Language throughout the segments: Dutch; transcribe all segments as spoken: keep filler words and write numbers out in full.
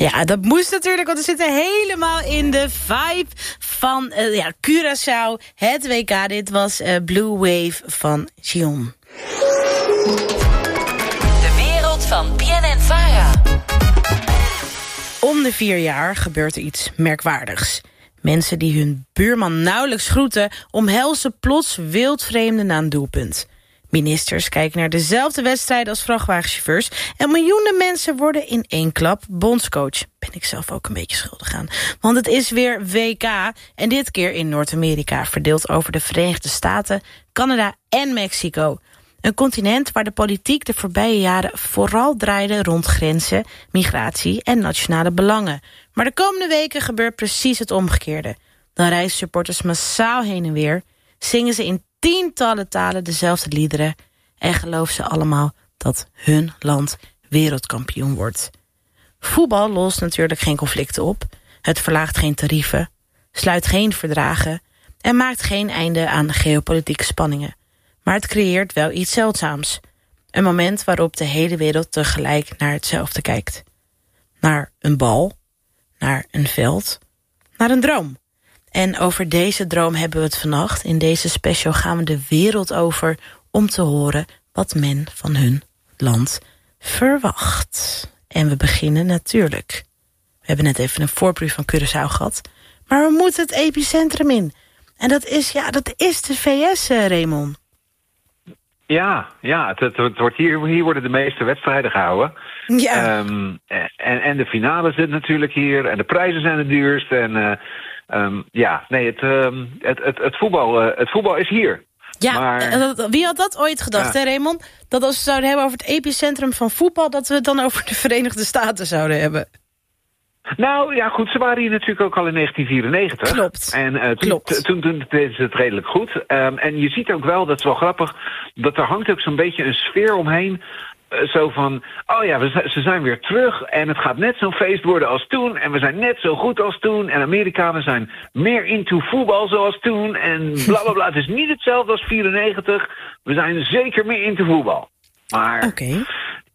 Ja, dat moest natuurlijk, want we zitten helemaal in de vibe van uh, ja, Curaçao. Het W K, dit was uh, Blue Wave van Xion. De wereld van B N N Vara. Om de vier jaar gebeurt er iets merkwaardigs. Mensen die hun buurman nauwelijks groeten, omhelzen plots wildvreemden na een doelpunt. Ministers kijken naar dezelfde wedstrijden als vrachtwagenchauffeurs. En miljoenen mensen worden in één klap bondscoach. Ben ik zelf ook een beetje schuldig aan. Want het is weer W K. En dit keer in Noord-Amerika, verdeeld over de Verenigde Staten, Canada en Mexico. Een continent waar de politiek de voorbije jaren vooral draaide rond grenzen, migratie en nationale belangen. Maar de komende weken gebeurt precies het omgekeerde. Dan reizen supporters massaal heen en weer, zingen ze in tientallen talen dezelfde liederen en geloven ze allemaal dat hun land wereldkampioen wordt. Voetbal lost natuurlijk geen conflicten op. Het verlaagt geen tarieven, sluit geen verdragen en maakt geen einde aan geopolitieke spanningen. Maar het creëert wel iets zeldzaams. Een moment waarop de hele wereld tegelijk naar hetzelfde kijkt. Naar een bal, naar een veld, naar een droom. En over deze droom hebben we het vannacht. In deze special gaan we de wereld over om te horen wat men van hun land verwacht. En we beginnen natuurlijk. We hebben net even een voorproef van Curaçao gehad. Maar we moeten het epicentrum in. En dat is, ja, dat is de V S, uh, Raymond. Ja, ja het, het, het wordt hier, hier worden de meeste wedstrijden gehouden. Ja. Um, en, en de finale zit natuurlijk hier. En de prijzen zijn het duurst. En uh, um, ja, nee, het, um, het, het, het, voetbal, uh, het voetbal is hier. Ja, maar, wie had dat ooit gedacht, ja. hè Raymond? Dat als we het zouden hebben over het epicentrum van voetbal, dat we het dan over de Verenigde Staten zouden hebben. Nou, ja goed, ze waren hier natuurlijk ook al in negentien vierennegentig. Klopt. En uh, toen, Klopt. toen, toen deden ze het redelijk goed. Um, en je ziet ook wel, dat is wel grappig, dat er hangt ook zo'n beetje een sfeer omheen. Uh, zo van, oh ja, we, ze zijn weer terug en het gaat net zo'n feest worden als toen. En we zijn net zo goed als toen. En Amerikanen zijn meer into voetbal zoals toen. En bla bla bla. Het is niet hetzelfde als vierennegentig. We zijn zeker meer into voetbal. Maar... Oké. Okay.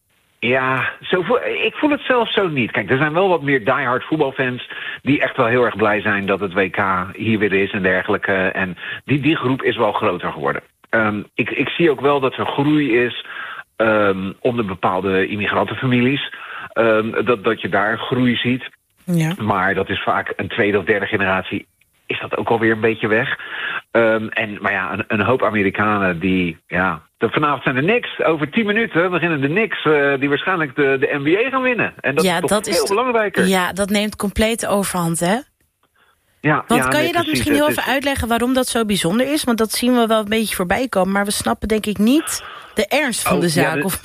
Ja, zo voel, ik voel het zelf zo niet. Kijk, er zijn wel wat meer diehard voetbalfans die echt wel heel erg blij zijn dat het W K hier weer is en dergelijke. En die, die groep is wel groter geworden. Um, ik, ik zie ook wel dat er groei is um, onder bepaalde immigrantenfamilies. Um, dat, dat je daar groei ziet. Ja. Maar dat is vaak een tweede of derde generatie. Is dat ook alweer een beetje weg. Um, en, maar ja, een, een hoop Amerikanen die... ja. Vanavond zijn de Knicks. Over tien minuten beginnen de Knicks uh, die waarschijnlijk de, de N B A gaan winnen. En dat ja, is toch dat veel is belangrijker. Ja, dat neemt compleet de overhand, hè? Ja, Want ja, kan nee, je dat precies. misschien heel het even is... uitleggen waarom dat zo bijzonder is? Want dat zien we wel een beetje voorbij komen. Maar we snappen denk ik niet de ernst van oh, de zaak. Ja, de... Of...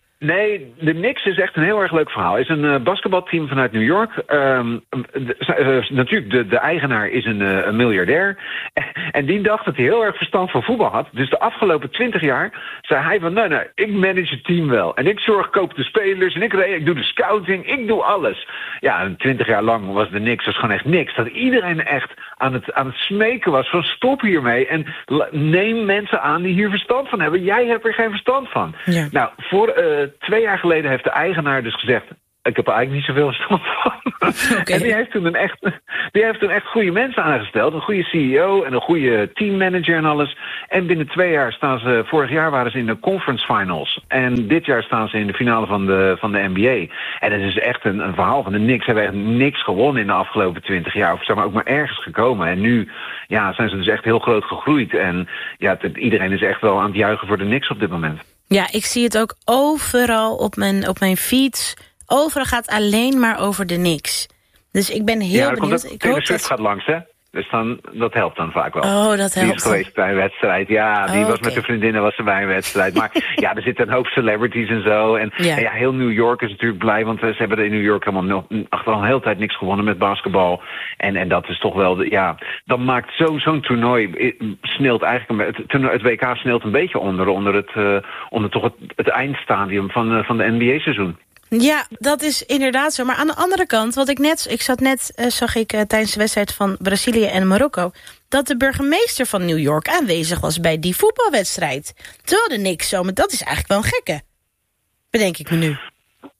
Nee, de Knicks is echt een heel erg leuk verhaal. Het is een uh, basketbalteam vanuit New York. Um, de, uh, natuurlijk, de, de eigenaar is een, uh, een miljardair. En die dacht dat hij heel erg verstand van voetbal had. Dus de afgelopen twintig jaar zei hij van... nee, nee, ik manage het team wel. En ik zorg, koop de spelers en ik, ik doe de scouting. Ik doe alles. Ja, en twintig jaar lang was de Knicks was gewoon echt niks. Dat iedereen echt aan het, aan het smeken was van stop hiermee. En neem mensen aan die hier verstand van hebben. Jij hebt er geen verstand van. Ja. Nou, voor... Uh, Twee jaar geleden heeft de eigenaar dus gezegd... ik heb er eigenlijk niet zoveel verstand van. Okay. En die heeft, toen een echt, die heeft toen echt goede mensen aangesteld. Een goede C E O en een goede teammanager en alles. En binnen twee jaar staan ze... Vorig jaar waren ze in de conference finals. En dit jaar staan ze in de finale van de, van de N B A. En het is echt een, een verhaal van de Knicks. Ze hebben echt niks gewonnen in de afgelopen twintig jaar. Of zijn maar ook maar ergens gekomen. En nu ja, zijn ze dus echt heel groot gegroeid. En ja, het, iedereen is echt wel aan het juichen voor de Knicks op dit moment. Ja, ik zie het ook overal op mijn, op mijn feeds. Overal gaat alleen maar over de Knicks. Dus ik ben heel ja, benieuwd. Het, ik Taylor hoop Swift dat... gaat langs, hè? Dus dan, dat helpt dan vaak wel. Oh, dat helpt. Die is geweest bij een wedstrijd. Ja, die oh, was okay. met de vriendinnen was ze bij een wedstrijd. Maar ja, er zitten een hoop celebrities en zo. En ja. en ja, heel New York is natuurlijk blij. Want ze hebben er in New York helemaal achter al een hele tijd niks gewonnen met basketbal. En, en dat is toch wel... De, ja, dan maakt zo, zo'n toernooi... sneelt eigenlijk... Het, het W K sneelt een beetje onder. Onder het, uh, onder toch het, het eindstadium van, uh, van de N B A-seizoen. Ja, dat is inderdaad zo. Maar aan de andere kant, wat ik net, ik zat net, uh, zag ik uh, tijdens de wedstrijd van Brazilië en Marokko, dat de burgemeester van New York aanwezig was bij die voetbalwedstrijd. Terwijl de niks zo, maar dat is eigenlijk wel een gekke. Bedenk ik me nu.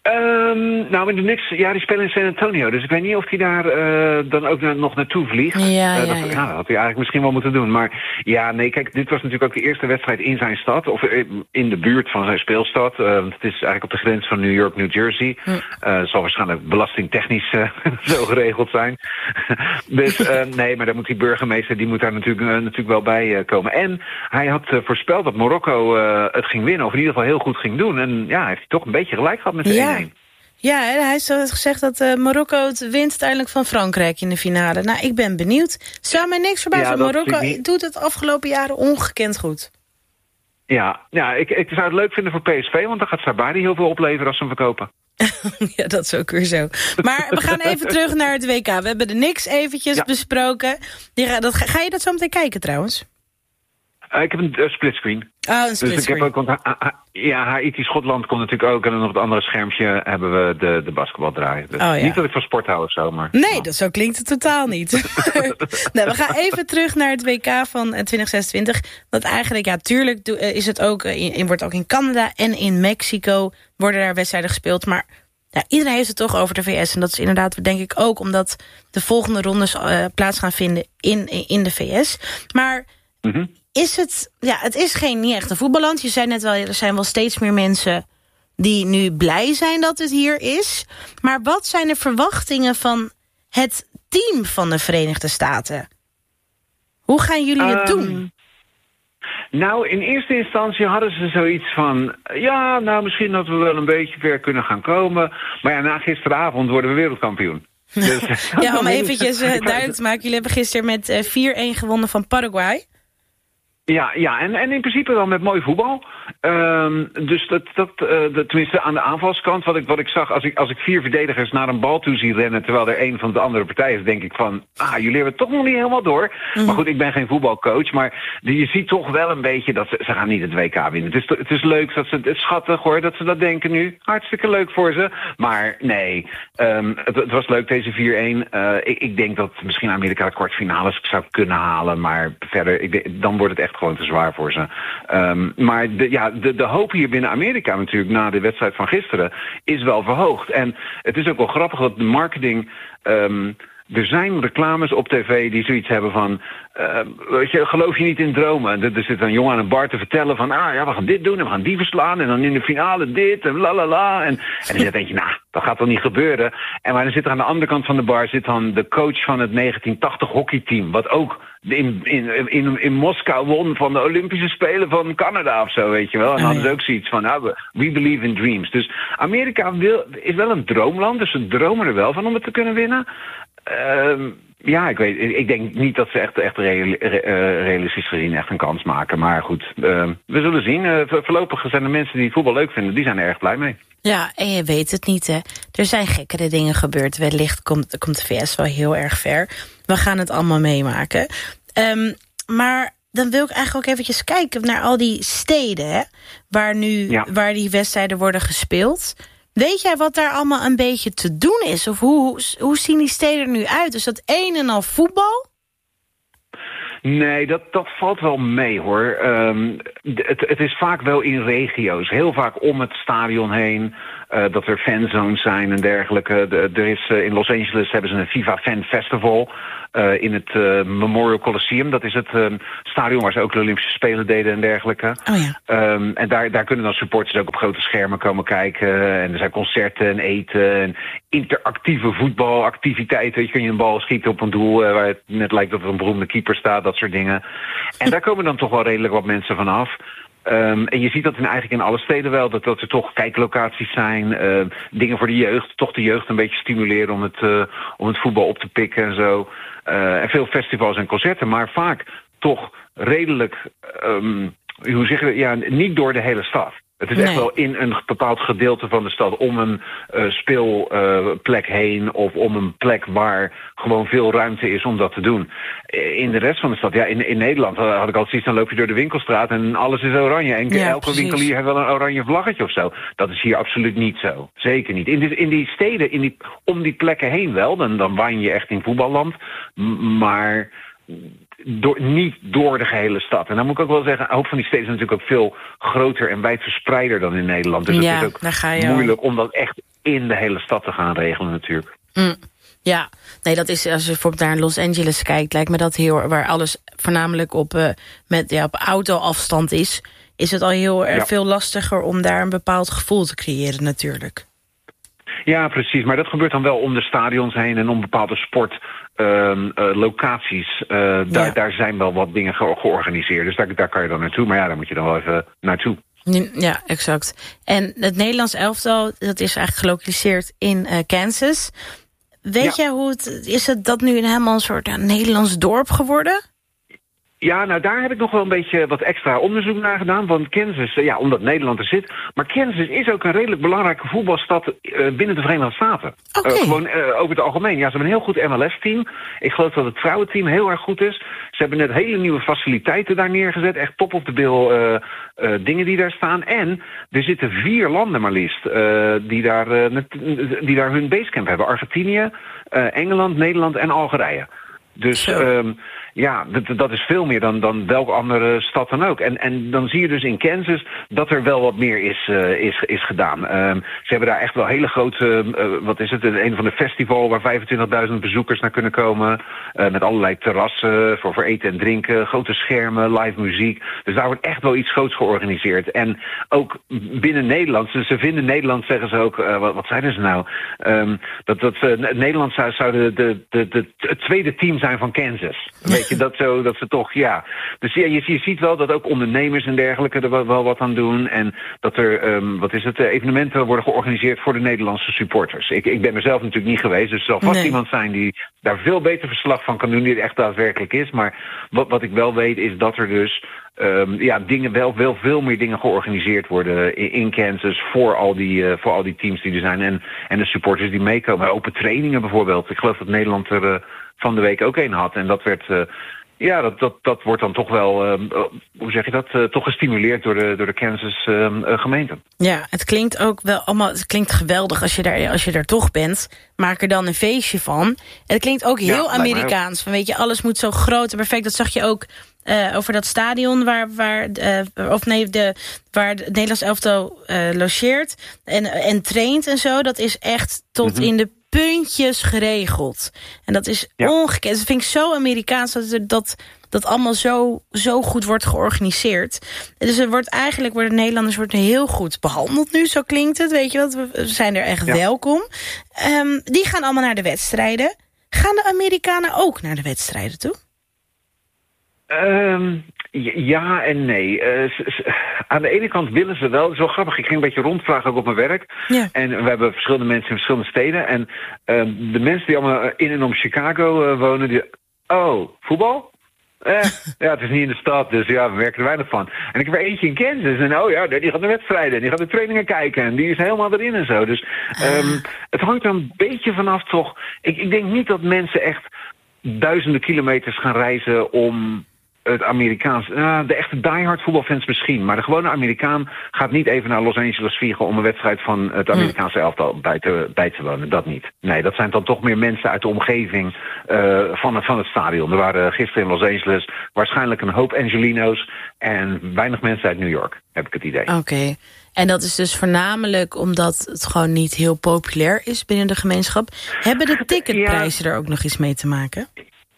Um, nou, in de Knicks, ja, die spelen in San Antonio. Dus ik weet niet of hij daar uh, dan ook na, nog naartoe vliegt. Ja, ja, uh, dat, ja. ja, dat had hij eigenlijk misschien wel moeten doen. Maar ja, nee, kijk, dit was natuurlijk ook de eerste wedstrijd in zijn stad. Of in de buurt van zijn speelstad. Uh, het is eigenlijk op de grens van New York, New Jersey. Hm. Uh, zal waarschijnlijk belastingtechnisch uh, zo geregeld zijn. dus uh, nee, maar daar moet die burgemeester, die moet daar natuurlijk, uh, natuurlijk wel bij uh, komen. En hij had uh, voorspeld dat Marokko uh, het ging winnen. Of in ieder geval heel goed ging doen. En ja, heeft hij toch een beetje gelijk gehad met de ja. één een. Ja, hij heeft gezegd dat uh, Marokko het wint uiteindelijk van Frankrijk in de finale. Nou, ik ben benieuwd. Zou mij niks verbazen. Ja, Marokko niet... doet het afgelopen jaren ongekend goed. Ja, ja ik, ik zou het leuk vinden voor P S V, want dan gaat Sabari heel veel opleveren als ze hem verkopen. Ja, dat is ook weer zo. Maar we gaan even terug naar het W K. We hebben de niks eventjes ja. besproken. Die, dat, ga je dat zo meteen kijken trouwens? Uh, ik heb een uh, splitscreen. Oh, een splitscreen. Dus ik heb ook, want ha, ha, ja, Haiti Schotland komt natuurlijk ook. En dan op het andere schermpje hebben we de, de basketbal draaien. Dus oh, ja. Niet dat ik van sport hou of zo, maar... Nee, nou. dat, zo klinkt het totaal niet. Nou, we gaan even terug naar het W K van twintig zesentwintig. Want eigenlijk, ja, tuurlijk is het ook, in, wordt ook in Canada en in Mexico worden daar wedstrijden gespeeld. Maar ja, iedereen heeft het toch over de V S. En dat is inderdaad, denk ik, ook omdat de volgende rondes uh, plaats gaan vinden in, in de V S. Maar... Mm-hmm. Is het, ja, het is geen, niet echt een voetballand. Je zei net wel, er zijn wel steeds meer mensen die nu blij zijn dat het hier is. Maar wat zijn de verwachtingen van het team van de Verenigde Staten? Hoe gaan jullie um, het doen? Nou, in eerste instantie hadden ze zoiets van... ja, nou, misschien dat we wel een beetje ver kunnen gaan komen. Maar ja, na gisteravond worden we wereldkampioen. Dus, ja, om eventjes uh, duidelijk te maken. Jullie hebben gisteren met uh, vier een gewonnen van Paraguay. Ja, ja en, en in principe wel met mooi voetbal. Um, dus dat, dat uh, de, tenminste aan de aanvalskant, wat ik, wat ik zag... Als ik, als ik vier verdedigers naar een bal toe zie rennen... terwijl er een van de andere partijen is, denk ik van... ah, jullie hebben het toch nog niet helemaal door. Mm-hmm. Maar goed, ik ben geen voetbalcoach. Maar de, je ziet toch wel een beetje dat ze... ze gaan niet het W K winnen. Het is, het is leuk, dat ze, het is schattig hoor, dat ze dat denken nu. Hartstikke leuk voor ze. Maar nee, um, het, het was leuk deze vier een. Uh, ik, ik denk dat misschien Amerika de kwartfinales zou kunnen halen. Maar verder, ik, dan wordt het echt gewoon te zwaar voor ze. Um, maar de, ja, de, de hoop hier binnen Amerika natuurlijk na de wedstrijd van gisteren is wel verhoogd. En het is ook wel grappig dat de marketing... Um, er zijn reclames op tv die zoiets hebben van... Uh, weet je, geloof je niet in dromen? Er, er zit een jongen aan een bar te vertellen van... ah ja, we gaan dit doen en we gaan die verslaan... en dan in de finale dit en la la la. En, en dan denk je, nou, dat gaat toch niet gebeuren? En maar dan zit er aan de andere kant van de bar... zit dan de coach van het negentien tachtig hockeyteam... wat ook in, in, in, in Moskou won van de Olympische Spelen van Canada of zo, weet je wel. En dan hadden ze ook zoiets van, nou, we believe in dreams. Dus Amerika wil, is wel een droomland, dus ze dromen er wel van om het te kunnen winnen... Uh, ja, ik weet, ik denk niet dat ze echt, echt reali- re- uh, realistisch gezien echt een kans maken. Maar goed, uh, we zullen zien. Uh, voorlopig zijn de mensen die voetbal leuk vinden, die zijn er erg blij mee. Ja, en je weet het niet, hè. Er zijn gekkere dingen gebeurd. Wellicht komt, komt de V S wel heel erg ver. We gaan het allemaal meemaken. Um, maar dan wil ik eigenlijk ook eventjes kijken naar al die steden, hè, waar nu ja. waar die wedstrijden worden gespeeld. Weet jij wat daar allemaal een beetje te doen is? Of hoe, hoe, hoe zien die steden er nu uit? Is dat een en al voetbal? Nee, dat, dat valt wel mee, hoor. Um, het, het is vaak wel in regio's. Heel vaak om het stadion heen. Uh, dat er fanzones zijn en dergelijke. De, er is, uh, in Los Angeles hebben ze een FIFA Fan Festival... Uh, in het uh, Memorial Coliseum. Dat is het um, stadion waar ze ook de Olympische Spelen deden en dergelijke. Oh ja. um, en daar, daar kunnen dan supporters ook op grote schermen komen kijken. En er zijn concerten en eten. En interactieve voetbalactiviteiten. Je kun je een bal schieten op een doel uh, waar het net lijkt dat er een beroemde keeper staat. Dat soort dingen. En daar komen dan toch wel redelijk wat mensen van af. Um, en je ziet dat in, eigenlijk in alle steden wel, dat, dat er toch kijklocaties zijn, uh, dingen voor de jeugd, toch de jeugd een beetje stimuleren om het, uh, om het voetbal op te pikken en zo. Uh, en veel festivals en concerten, maar vaak toch redelijk, um, hoe zeg je dat, ja, niet door de hele stad. Het is nee. echt wel in een bepaald gedeelte van de stad om een uh, speelplek uh, heen of om een plek waar gewoon veel ruimte is om dat te doen. In de rest van de stad, ja, in, in Nederland uh, had ik al zoiets, dan loop je door de winkelstraat en alles is oranje. En ja, elke precies. winkelier heeft wel een oranje vlaggetje of zo. Dat is hier absoluut niet zo. Zeker niet. In die, in die steden, in die, om die plekken heen wel, dan, dan waan je echt in voetballand. M- maar... Door, niet door de gehele stad. En dan moet ik ook wel zeggen, een hoop van die steden zijn natuurlijk ook veel groter en wijdverspreider dan in Nederland. Dus ja, het is ook daar ga je moeilijk om dat echt in de hele stad te gaan regelen natuurlijk. Mm. Ja, nee, dat is, als je bijvoorbeeld naar Los Angeles kijkt, lijkt me dat heel, waar alles voornamelijk op, uh, met, ja, op autoafstand is, is het al heel erg ja. veel lastiger om daar een bepaald gevoel te creëren natuurlijk. Ja, precies. Maar dat gebeurt dan wel om de stadions heen en om bepaalde sportlocaties. Uh, uh, uh, daar, ja. daar zijn wel wat dingen ge- georganiseerd. Dus daar, daar kan je dan naartoe. Maar ja, daar moet je dan wel even naartoe. Ja, exact. En het Nederlands elftal, dat is eigenlijk gelokaliseerd in uh, Kansas. Weet ja. jij hoe het, is het dat nu helemaal een soort uh, Nederlands dorp geworden? Ja, nou daar heb ik nog wel een beetje wat extra onderzoek naar gedaan. Want Kansas, ja, omdat Nederland er zit. Maar Kansas is ook een redelijk belangrijke voetbalstad uh, binnen de Verenigde Staten. Okay. Uh, gewoon uh, over het algemeen. Ja, ze hebben een heel goed M L S-team. Ik geloof dat het vrouwenteam heel erg goed is. Ze hebben net hele nieuwe faciliteiten daar neergezet. Echt top of the bill uh, uh, dingen die daar staan. En er zitten vier landen maar liefst uh, die, daar, uh, met, die daar hun basecamp hebben. Argentinië, uh, Engeland, Nederland en Algerije. Dus um, ja, dat, dat is veel meer dan, dan welke andere stad dan ook. En, en dan zie je dus in Kansas dat er wel wat meer is, uh, is, is gedaan. Um, ze hebben daar echt wel hele grote, uh, wat is het, een van de festivals waar vijfentwintigduizend bezoekers naar kunnen komen. Uh, met allerlei terrassen voor, voor eten en drinken, grote schermen, live muziek. Dus daar wordt echt wel iets groots georganiseerd. En ook binnen Nederland, ze, ze vinden Nederland, zeggen ze ook, uh, wat, wat zeiden ze nou? Um, dat dat uh, Nederland zou, zou de, de, de, de, het tweede team zijn van Kansas. Weet je, dat, zo, dat ze toch, ja. Dus ja, je, je ziet wel dat ook ondernemers en dergelijke er wel, wel wat aan doen. En dat er, um, wat is het, evenementen worden georganiseerd voor de Nederlandse supporters. Ik, ik ben mezelf natuurlijk niet geweest, dus er zal vast nee. iemand zijn die daar veel beter verslag van kan doen, die het echt daadwerkelijk is. Maar wat, wat ik wel weet is dat er dus Um, ja, dingen wel, wel veel meer dingen georganiseerd worden in, in Kansas voor al die uh, voor al die teams die er zijn en, en de supporters die meekomen. Open trainingen bijvoorbeeld. Ik geloof dat Nederland er uh, van de week ook een had. En dat werd uh, ja, dat, dat, dat wordt dan toch wel, uh, hoe zeg je dat, uh, toch gestimuleerd door de, door de Kansas uh, uh, gemeente. Ja, het klinkt ook wel allemaal, het klinkt geweldig als je daar, als je daar toch bent. Maak er dan een feestje van. Het klinkt ook heel ja, Amerikaans. Van, weet je, alles moet zo groot en perfect. Dat zag je ook uh, over dat stadion waar, waar, uh, of nee, de, waar het Nederlands elftal uh, logeert en, en traint en zo. Dat is echt tot mm-hmm. in de puntjes geregeld. En dat is ja. ongekend. Dat vind ik zo Amerikaans dat dat, dat allemaal zo, zo goed wordt georganiseerd. Dus er wordt eigenlijk, worden Nederlanders worden heel goed behandeld nu, zo klinkt het. Weet je wat, we zijn er echt ja. welkom. Um, die gaan allemaal naar de wedstrijden. Gaan de Amerikanen ook naar de wedstrijden toe? Um, ja en nee. Uh, s- s- aan de ene kant willen ze wel. Het is wel grappig. Ik ging een beetje rondvragen ook op mijn werk. Ja. En we hebben verschillende mensen in verschillende steden. En uh, de mensen die allemaal in en om Chicago uh, wonen, die, oh, voetbal? Eh, ja, het is niet in de stad, dus ja, we merken er weinig van. En ik heb er eentje in Kansas en oh ja, die gaat naar wedstrijden, die gaat naar trainingen kijken en die is helemaal erin en zo. Dus um, het hangt er een beetje vanaf toch. Ik, ik denk niet dat mensen echt duizenden kilometers gaan reizen om het Amerikaans, uh, de echte diehard voetbalfans misschien, maar de gewone Amerikaan gaat niet even naar Los Angeles vliegen om een wedstrijd van het Amerikaanse elftal bij te, bij te wonen. Dat niet. Nee, dat zijn dan toch meer mensen uit de omgeving uh, van, het, van het stadion. Er waren gisteren in Los Angeles waarschijnlijk een hoop Angelino's en weinig mensen uit New York, heb ik het idee. Oké. Okay. En dat is dus voornamelijk omdat het gewoon niet heel populair is binnen de gemeenschap. Hebben de ticketprijzen ja. er ook nog iets mee te maken?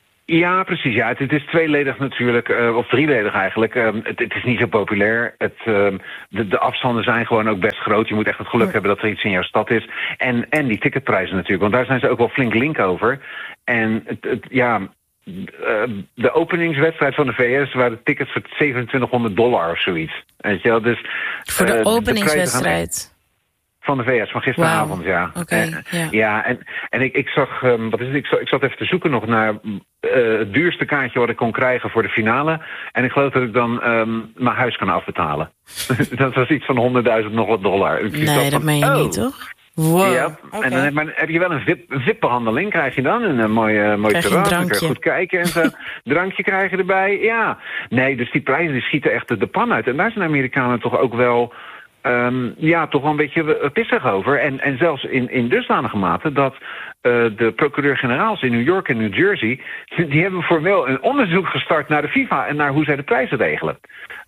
Ja, precies. Ja, het, het is tweeledig natuurlijk, uh, of drieledig eigenlijk. Um, het, het is niet zo populair. Het, um, de, de afstanden zijn gewoon ook best groot. Je moet echt het geluk ja. hebben dat er iets in jouw stad is. En, en die ticketprijzen natuurlijk, want daar zijn ze ook wel flink link over. En het, het, ja, uh, de openingswedstrijd van de V S waren de tickets voor zevenentwintighonderd dollar of zoiets. Weet je wel? Dus, voor de uh, openingswedstrijd? Van de V S, van gisteravond, wow. ja. Okay, en, ja. Ja, en, en ik, ik zag, um, wat is het, ik zat, ik zat even te zoeken nog naar uh, het duurste kaartje wat ik kon krijgen voor de finale. En ik geloof dat ik dan um, mijn huis kan afbetalen. Dat was iets van honderdduizend nog wat dollar. Ik nee, dat, dat meen je oh. niet, toch? Wow. Ja, okay. En dan heb, maar heb je wel een V I P-behandeling, krijg je dan. Een, een mooi, mooi terras, dan kun je goed kijken en zo. Drankje krijg je erbij, ja. Nee, dus die prijzen die schieten echt de, de pan uit. En daar zijn de Amerikanen toch ook wel Um, ja, toch wel een beetje pissig over. En, en zelfs in, in dusdanige mate dat uh, de procureur-generaals in New York en New Jersey, die hebben formeel een onderzoek gestart naar de FIFA en naar hoe zij de prijzen regelen.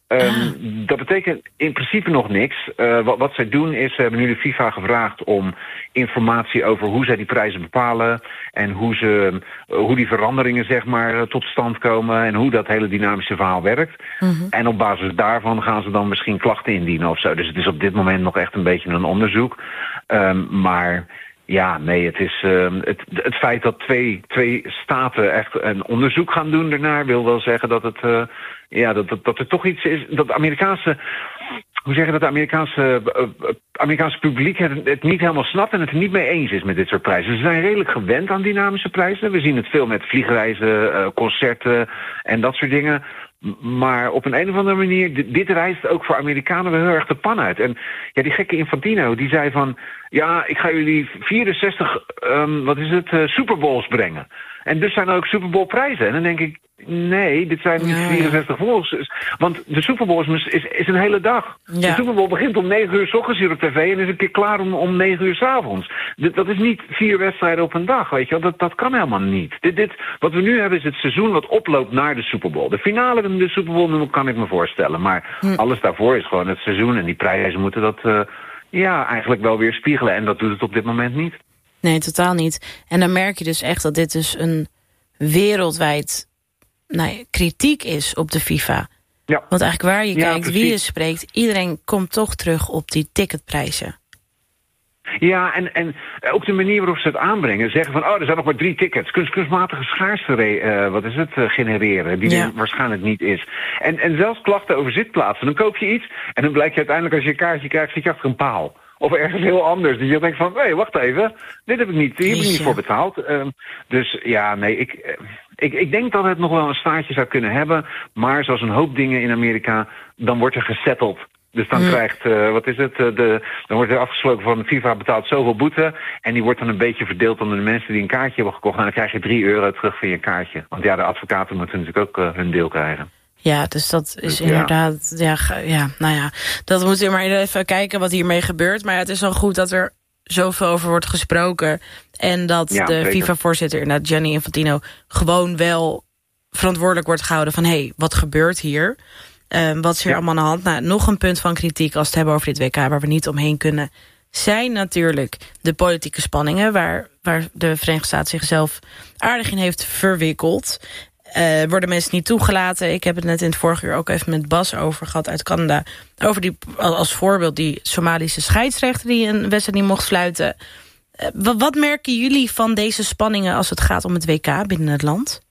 Um, ah. Dat betekent in principe nog niks. Uh, wat, wat zij doen is, ze hebben nu de FIFA gevraagd om informatie over hoe zij die prijzen bepalen en hoe, ze, uh, hoe die veranderingen zeg maar tot stand komen en hoe dat hele dynamische verhaal werkt. Mm-hmm. En op basis daarvan gaan ze dan misschien klachten indienen of zo. Dus het is op dit moment nog echt een beetje een onderzoek. Um, maar ja, nee, het is uh, het, het feit dat twee, twee staten echt een onderzoek gaan doen daarnaar wil wel zeggen dat het uh, ja, dat, dat, dat er toch iets is, dat de Amerikaanse, hoe zeg je dat, de Amerikaanse, uh, Amerikaanse publiek het, het niet helemaal snapt en het er niet mee eens is met dit soort prijzen. Ze zijn redelijk gewend aan dynamische prijzen. We zien het veel met vliegreizen, uh, concerten en dat soort dingen. Maar op een, een of andere manier, dit, dit rijst ook voor Amerikanen wel heel erg de pan uit. En ja, die gekke Infantino, die zei van, ja, ik ga jullie vierenzestig, um, wat is het, uh, Super Bowls brengen. En dus zijn er ook Super Bowl prijzen. En dan denk ik, nee, dit zijn niet vierenzestig Bowls. Want de Super Bowl is, is, is een hele dag. Ja. De Super Bowl begint om negen uur 's ochtends hier op tv en is een keer klaar om, om negen uur 's avonds. Dit, dat is niet vier wedstrijden op een dag, weet je wel. Dat, dat kan helemaal niet. Dit, dit, wat we nu hebben is het seizoen wat oploopt naar de Super Bowl. De finale van de Super Bowl kan ik me voorstellen. Maar hm. alles daarvoor is gewoon het seizoen. En die prijzen moeten dat uh, ja, eigenlijk wel weer spiegelen. En dat doet het op dit moment niet. Nee, totaal niet. En dan merk je dus echt dat dit dus een wereldwijd nou ja, kritiek is op de FIFA. Ja. Want eigenlijk waar je ja, kijkt, precies. Wie je spreekt, iedereen komt toch terug op die ticketprijzen. Ja, en, en ook de manier waarop ze het aanbrengen. Zeggen van, oh, er zijn nog maar drie tickets. Kunst, kunstmatige schaarste, uh, wat is het, uh, genereren. Die ja. er waarschijnlijk niet is. En, en zelfs klachten over zitplaatsen. Dan koop je iets en dan blijkt je uiteindelijk als je een kaartje krijgt, zit je achter een paal. Of ergens heel anders. Dus je denkt van, hé, hey, wacht even. Dit heb ik niet, hier heb ik niet voor betaald. Uh, dus ja, nee, ik, uh, ik, ik denk dat het nog wel een staartje zou kunnen hebben. Maar zoals een hoop dingen in Amerika, dan wordt er gesetteld. Dus dan hmm. krijgt, uh, wat is het, uh, de, dan wordt er afgesproken van de FIFA betaalt zoveel boete. En die wordt dan een beetje verdeeld onder de mensen die een kaartje hebben gekocht. En dan krijg je drie euro terug voor je kaartje. Want ja, de advocaten moeten natuurlijk ook uh, hun deel krijgen. Ja, dus dat is dus, inderdaad, ja. Ja, ja, nou ja, dat moet je maar even kijken wat hiermee gebeurt. Maar ja, het is wel goed dat er zoveel over wordt gesproken. En dat ja, de FIFA-voorzitter, inderdaad Gianni Infantino, gewoon wel verantwoordelijk wordt gehouden van, hé, hey, wat gebeurt hier? Um, wat is hier ja. allemaal aan de hand? Nou, nog een punt van kritiek als we het hebben over dit W K, waar we niet omheen kunnen, zijn natuurlijk de politieke spanningen, waar, waar de Verenigde Staten zichzelf aardig in heeft verwikkeld. Uh, worden mensen niet toegelaten. Ik heb het net in het vorige uur ook even met Bas over gehad uit Canada. Over die, als voorbeeld die Somalische scheidsrechter die een wedstrijd niet mocht fluiten. Uh, wat, wat merken jullie van deze spanningen als het gaat om het W K binnen het land?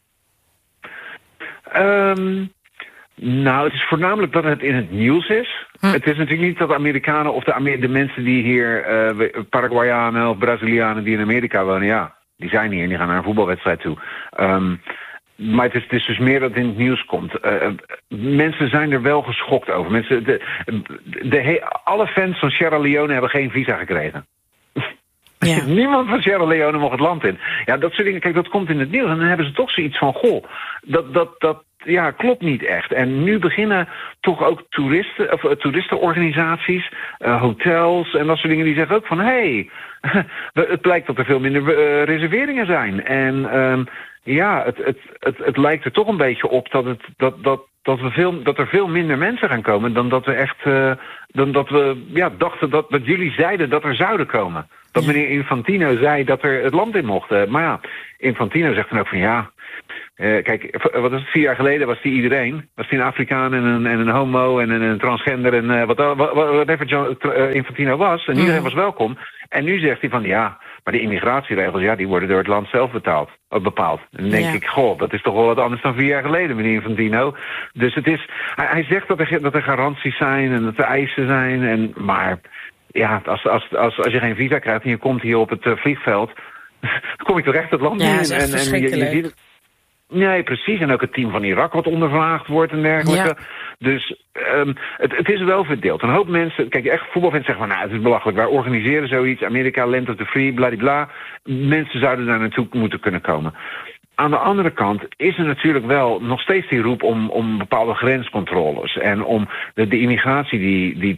Um, nou, het is voornamelijk dat het in het nieuws is. Hm. Het is natuurlijk niet dat de Amerikanen of de, Amer- de mensen die hier, uh, Paraguayanen of Brazilianen die in Amerika wonen, ja, die zijn hier en die gaan naar een voetbalwedstrijd toe. Um, Maar het is, het is dus meer dat het in het nieuws komt. Uh, mensen zijn er wel geschokt over. Mensen, de, de, de, alle fans van Sierra Leone hebben geen visa gekregen. Ja. Niemand van Sierra Leone mocht het land in. Ja, dat soort dingen, kijk, dat komt in het nieuws. En dan hebben ze toch zoiets van, goh, dat, dat, dat ja, klopt niet echt. En nu beginnen toch ook toeristen, of, uh, toeristenorganisaties, uh, hotels en dat soort dingen, die zeggen ook van, hé, hey, het blijkt dat er veel minder uh, reserveringen zijn. En um, ja, het, het, het, het lijkt er toch een beetje op dat, het, dat, dat, dat, we veel, dat er veel minder mensen gaan komen dan dat we echt uh, dan dat we ja, dachten dat, dat jullie zeiden dat er zouden komen. Dat meneer Infantino zei dat er het land in mocht. Uh, maar ja, Infantino zegt dan ook van ja, uh, kijk, wat is het, vier jaar geleden was die iedereen. Was die een Afrikaan en een, en een homo en een, een transgender en uh, wat, wat, wat even John, uh, Infantino was. En iedereen was welkom. En nu zegt hij van ja, maar de immigratieregels, ja, die worden door het land zelf betaald, bepaald. En dan denk ja. ik, goh, dat is toch wel wat anders dan vier jaar geleden, meneer Infantino. Dus het is, hij, hij zegt dat er, dat er garanties zijn en dat er eisen zijn. En, maar ja, als, als, als, als je geen visa krijgt en je komt hier op het uh, vliegveld, dan kom je toch echt het land ja, in. En, en je, je ziet het. Nee, precies. En ook het team van Irak wat ondervraagd wordt en dergelijke. Ja. Dus um, het, het is wel verdeeld. Een hoop mensen, kijk, echt voetbalfans zeggen van, nou, het is belachelijk. Wij organiseren zoiets. Amerika, Land of the Free, bladibla. Mensen zouden daar naartoe moeten kunnen komen. Aan de andere kant is er natuurlijk wel nog steeds die roep om, om bepaalde grenscontroles. En om de, de immigratie die, die